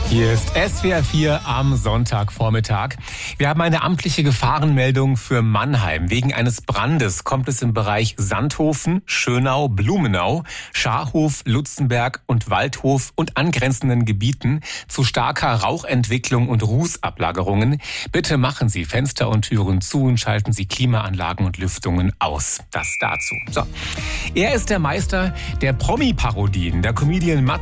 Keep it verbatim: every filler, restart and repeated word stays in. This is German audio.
Hier ist S W R vier am Sonntagvormittag. Wir haben eine amtliche Gefahrenmeldung für Mannheim. Wegen eines Brandes kommt es im Bereich Sandhofen, Schönau, Blumenau, Scharhof, Lutzenberg und Waldhof und angrenzenden Gebieten zu starker Rauchentwicklung und Rußablagerungen. Bitte machen Sie Fenster und Türen zu und schalten Sie Klimaanlagen und Lüftungen aus. Das dazu. So. Er ist der Meister der Promi-Parodien. Der Comedian Matt